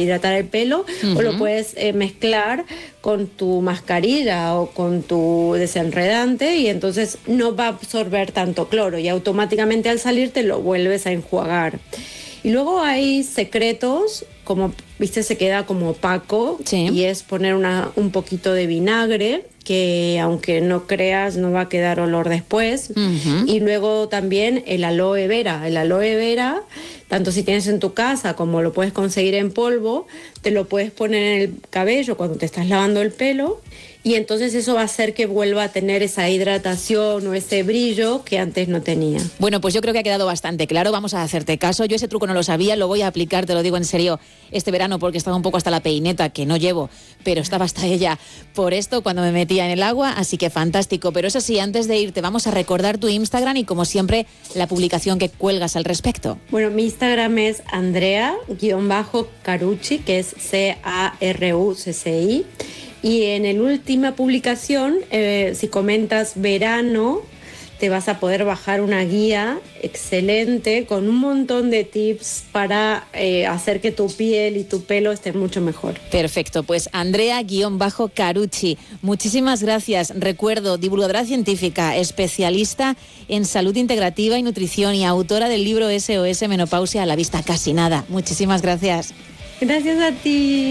hidratar el pelo, o lo puedes mezclar con tu mascarilla o con tu desenredante, y entonces no va a absorber tanto cloro y automáticamente al salir te lo vuelves a enjuagar. Y luego hay secretos, como viste, se queda como opaco, y es poner un poquito de vinagre, que aunque no creas no va a quedar olor después. Y luego también el aloe vera. El aloe vera, tanto si tienes en tu casa como lo puedes conseguir en polvo, te lo puedes poner en el cabello cuando te estás lavando el pelo, y entonces eso va a hacer que vuelva a tener esa hidratación o ese brillo que antes no tenía. Bueno, pues yo creo que ha quedado bastante claro, vamos a hacerte caso. Yo ese truco no lo sabía, lo voy a aplicar, te lo digo en serio, este verano, porque estaba un poco hasta la peineta, que no llevo, pero estaba hasta ella por esto cuando me metía en el agua, así que fantástico. Pero eso sí, antes de irte vamos a recordar tu Instagram y, como siempre, la publicación que cuelgas al respecto. Bueno, mi Instagram es Andrea_Carucci, que es CARUCCI. Y en la última publicación, si comentas verano, te vas a poder bajar una guía excelente con un montón de tips para hacer que tu piel y tu pelo estén mucho mejor. Perfecto, pues Andrea_Carucci, muchísimas gracias. Recuerdo, divulgadora científica, especialista en salud integrativa y nutrición y autora del libro SOS Menopausia a la vista casi nada. Muchísimas gracias. Gracias a ti.